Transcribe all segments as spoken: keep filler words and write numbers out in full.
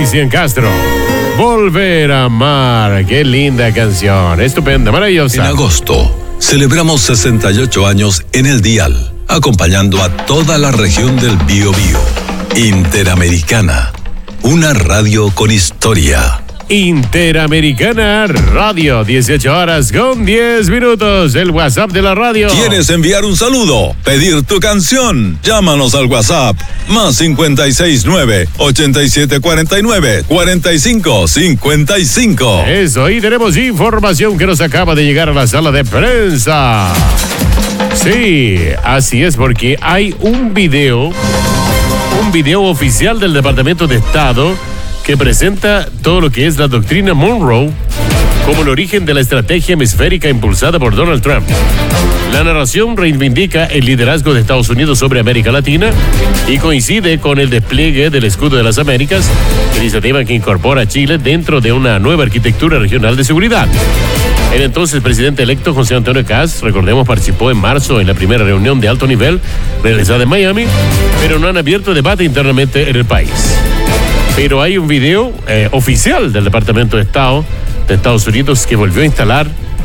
Cristian Castro. Volver a amar. Qué linda canción. Estupenda, maravillosa. En agosto, celebramos sesenta y ocho años en el dial, acompañando a toda la región del Biobío. Interamericana, una radio con historia. Interamericana Radio, dieciocho horas con diez minutos. El WhatsApp de la radio. ¿Quieres enviar un saludo? ¿Pedir tu canción? Llámanos al WhatsApp. Más cincuenta y seis nueve, ochenta y siete cuarenta y nueve, cuarenta y cinco cincuenta y cinco. Eso, y tenemos información que nos acaba de llegar a la sala de prensa. Sí, así es, porque hay un video, un video oficial del Departamento de Estado que presenta todo lo que es la doctrina Monroe como el origen de la estrategia hemisférica impulsada por Donald Trump. La narración reivindica el liderazgo de Estados Unidos sobre América Latina y coincide con el despliegue del Escudo de las Américas, iniciativa que incorpora a Chile dentro de una nueva arquitectura regional de seguridad. El entonces presidente electo José Antonio Kast, recordemos, participó en marzo en la primera reunión de alto nivel realizada en Miami, pero no han abierto debate internamente en el país. Pero hay un video eh, oficial del Departamento de Estado de Estados Unidos que volvió a instalar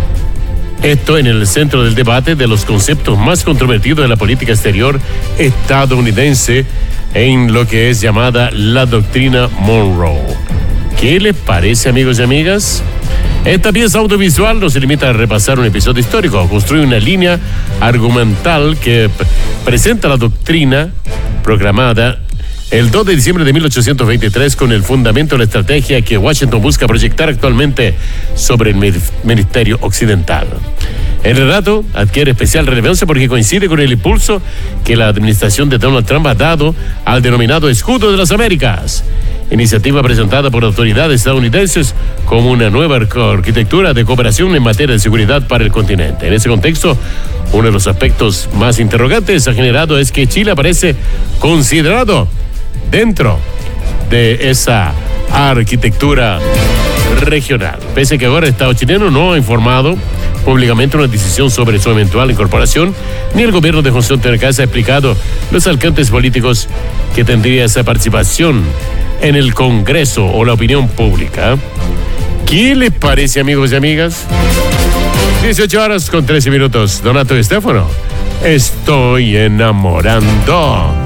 esto en el centro del debate de los conceptos más controvertidos de la política exterior estadounidense en lo que es llamada la doctrina Monroe. ¿Qué les parece, amigos y amigas? Esta pieza audiovisual no se limita a repasar un episodio histórico, construye una línea argumental que p- presenta la doctrina proclamada el dos de diciembre de mil ochocientos veintitrés con el fundamento de la estrategia que Washington busca proyectar actualmente sobre el Ministerio Occidental. El relato adquiere especial relevancia porque coincide con el impulso que la administración de Donald Trump ha dado al denominado Escudo de las Américas, iniciativa presentada por autoridades estadounidenses como una nueva arquitectura de cooperación en materia de seguridad para el continente. En ese contexto, uno de los aspectos más interrogantes ha generado es que Chile aparece considerado dentro de esa arquitectura regional. Pese a que ahora el Estado chileno no ha informado públicamente una decisión sobre su eventual incorporación, ni el gobierno de José Antonio Kast ha explicado los alcances políticos que tendría esa participación en el Congreso o la opinión pública. ¿Qué les parece, amigos y amigas? dieciocho horas con trece minutos. Donato y Estefano. Estoy enamorando.